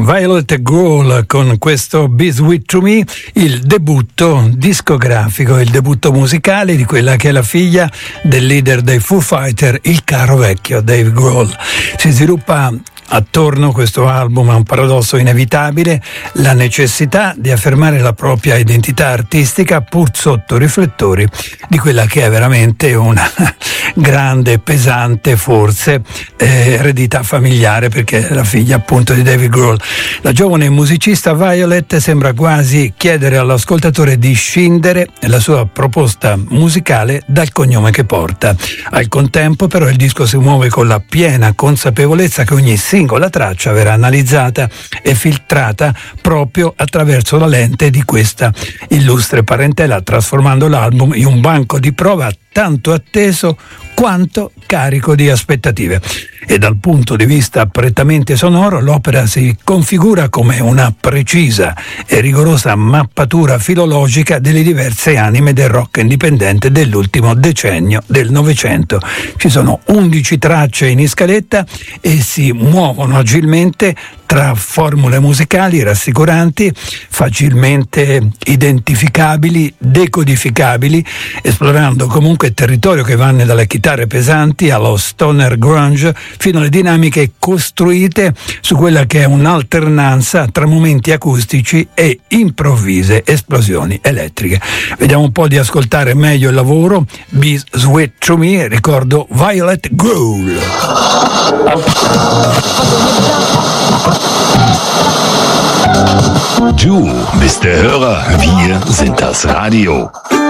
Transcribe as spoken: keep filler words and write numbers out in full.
Violet Grohl con questo Be Sweet to Me, il debutto discografico, il debutto musicale di quella che è la figlia del leader dei Foo Fighter, il caro vecchio Dave Grohl. Si sviluppa attorno questo album a un paradosso inevitabile, la necessità di affermare la propria identità artistica pur sotto riflettori di quella che è veramente una grande, pesante, forse eh, eredità familiare, perché è la figlia appunto di David Grohl. La giovane musicista Violet sembra quasi chiedere all'ascoltatore di scindere la sua proposta musicale dal cognome che porta. Al contempo però il disco si muove con la piena consapevolezza che ogni singola traccia verrà analizzata e filtrata proprio attraverso la lente di questa illustre parentela, trasformando l'album in un banco di prova tanto atteso quanto carico di aspettative. E dal punto di vista prettamente sonoro l'opera si configura come una precisa e rigorosa mappatura filologica delle diverse anime del rock indipendente dell'ultimo decennio del Novecento. Ci sono undici tracce in scaletta e si muovono agilmente tra formule musicali rassicuranti, facilmente identificabili, decodificabili, esplorando comunque territorio che vanno dalle chitarre pesanti allo stoner grunge fino alle dinamiche costruite su quella che è un'alternanza tra momenti acustici e improvvise esplosioni elettriche. Vediamo un po' di ascoltare meglio il lavoro. Be Sweet to Me, ricordo Violet Grohl. Du bist der Hörer, wir sind das Radio.